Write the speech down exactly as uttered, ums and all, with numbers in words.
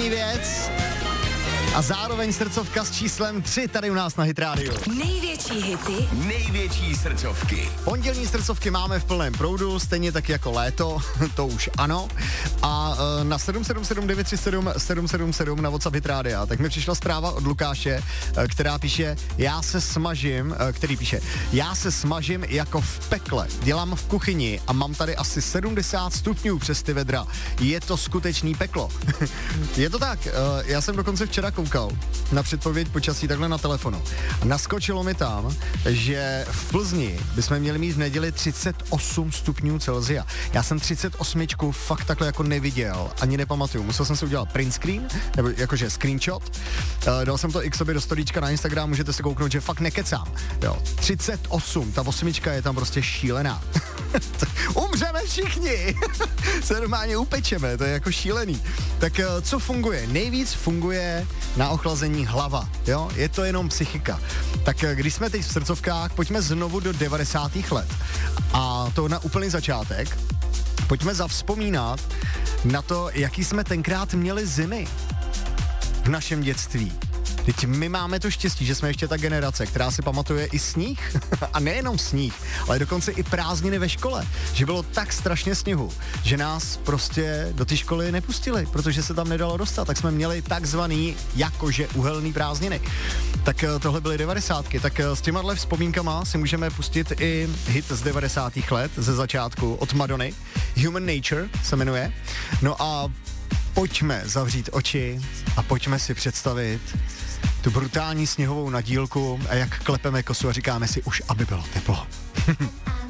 perfektní věc. A zároveň srdcovka s číslem tři tady u nás na Hit Radio. Největší hity, největší srdcovky. Pondělní srdcovky máme v plném proudu, stejně tak jako léto, to už ano. A e, na sedm sedm sedm devět tři sedm sedm sedm sedm na WhatsApp Hit Radio, tak mi přišla zpráva od Lukáše, e, která píše, já se smažím, e, který píše, já se smažím jako v pekle, dělám v kuchyni a mám tady asi sedmdesát stupňů přes ty vedra. Je to skutečný peklo. Je to tak, e, já jsem dokonce včera koukal na předpověď počasí takhle na telefonu. Naskočilo mi tam, že v Plzni bychom měli mít v neděli třicet osm stupňů Celsia. Já jsem třicet osm fakt takhle jako neviděl, ani nepamatuju. Musel jsem si udělat print screen, nebo jakože screenshot. Uh, dal jsem to i k sobě do storíčka na Instagram, můžete se kouknout, že fakt nekecám. Jo, třicet osm, ta osmička je tam prostě šílená. Umřeme všichni! Se normálně upečeme, to je jako šílený. Tak uh, co funguje? Nejvíc funguje na ochlazení hlava, jo? Je to jenom psychika. Tak uh, když jsme teď v srdcovkách, pojďme znovu do devadesátých let. A to na úplný začátek. Pojďme zavzpomínat na to, jaký jsme tenkrát měli zimy v našem dětství. Teď my máme to štěstí, že jsme ještě ta generace, která si pamatuje i sníh. A nejenom sníh, ale dokonce i prázdniny ve škole. Že bylo tak strašně sněhu, že nás prostě do té školy nepustili, protože se tam nedalo dostat. Tak jsme měli takzvaný jakože uhelný prázdniny. Tak tohle byly devadesátky. Tak s těmahle vzpomínkama si můžeme pustit i hit z devadesátých let, ze začátku od Madony. Human Nature se jmenuje. No a pojďme zavřít oči a pojďme si představit tu brutální sněhovou nadílku a jak klepeme kosu a říkáme si už, aby bylo teplo.